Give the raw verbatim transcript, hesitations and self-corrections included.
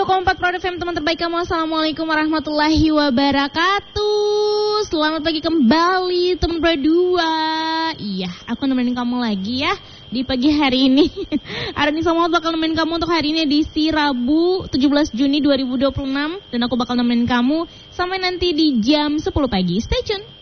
dua koma empat Pro F M, teman terbaik kamu. Assalamualaikum warahmatullahi wabarakatuh. Selamat pagi kembali teman berdua. Iya, aku nemenin kamu lagi ya di pagi hari ini. Hari ini semua bakal nemenin kamu untuk hari ini edisi Rabu tujuh belas Juni dua ribu dua puluh enam. Dan aku bakal nemenin kamu sampai nanti di jam sepuluh pagi. Stay tune.